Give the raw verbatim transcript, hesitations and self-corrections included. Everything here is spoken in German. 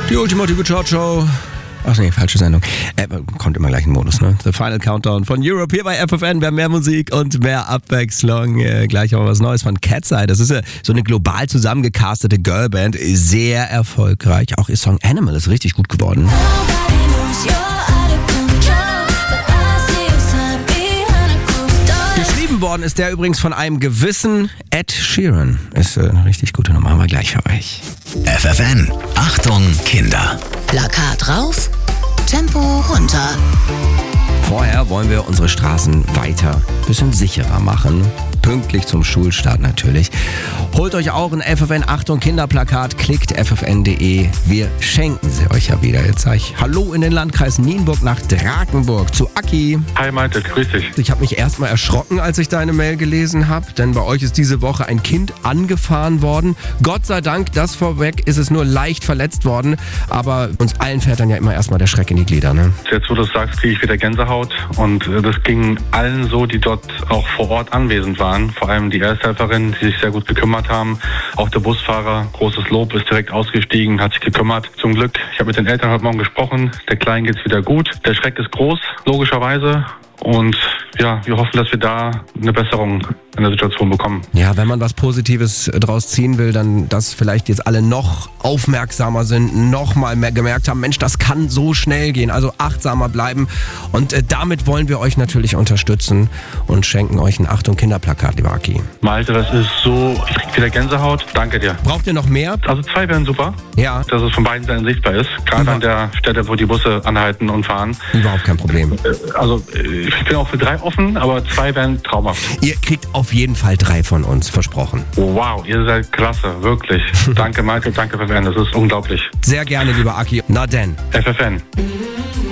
Die ultimative Chart-Show. Ach nee, falsche Sendung. Äh, kommt immer gleich ein Modus, ne? The Final Countdown von Europe hier bei F F N. Wir haben mehr Musik und mehr Abwechslung. Äh, gleich auch was Neues von Cat's-Eye. Das ist ja so eine global zusammengecastete Girlband. Sehr erfolgreich. Auch ihr Song Animal ist richtig gut geworden. Geschrieben worden ist der übrigens von einem gewissen Ed Sheeran. Ist äh, eine richtig gute Nummer. Haben wir gleich für euch. F F N, Achtung Kinder. Plakat rauf, Tempo runter. Vorher wollen wir unsere Straßen weiter ein bisschen sicherer machen. Pünktlich zum Schulstart natürlich. Holt euch auch ein F F N Achtung Kinderplakat, klickt f f n punkt d e. Wir schenken sie euch ja wieder. Jetzt sage ich Hallo in den Landkreis Nienburg nach Drakenburg zu Aki. Hi Malte, grüß dich. Ich habe mich erstmal erschrocken, als ich deine Mail gelesen habe, denn bei euch ist diese Woche ein Kind angefahren worden. Gott sei Dank, das vorweg, ist es nur leicht verletzt worden, aber uns allen fährt dann ja immer erstmal der Schreck in die Glieder, ne? Jetzt, wo du es sagst, kriege ich wieder Gänsehaut und das ging allen so, die dort auch vor Ort anwesend waren. Vor allem die Ersthelferinnen, die sich sehr gut gekümmert haben. Auch der Busfahrer, großes Lob, ist direkt ausgestiegen, hat sich gekümmert. Zum Glück, ich habe mit den Eltern heute Morgen gesprochen, der Kleinen geht's wieder gut. Der Schreck ist groß, logischerweise. Und ja, wir hoffen, dass wir da eine Besserung in der Situation bekommen. Ja, wenn man was Positives draus ziehen will, dann, dass vielleicht jetzt alle noch aufmerksamer sind, noch mal mehr gemerkt haben, Mensch, das kann so schnell gehen, also achtsamer bleiben. Und äh, damit wollen wir euch natürlich unterstützen und schenken euch ein Achtung Kinderplakat, lieber Aki. Malte, das ist so, ich krieg wieder Gänsehaut. Danke dir. Braucht ihr noch mehr? Also zwei wären super, Ja, dass es von beiden Seiten sichtbar ist. Gerade Ja. an der Stelle, wo die Busse anhalten und fahren. überhaupt kein Problem. Also ich bin auch für drei offen, aber zwei wären traumhaft. Ihr kriegt auf jeden Fall drei von uns, versprochen. Wow, ihr seid klasse, wirklich. Danke Malte, danke für Werner, das ist unglaublich. Sehr gerne, lieber Aki. Na denn. F F N.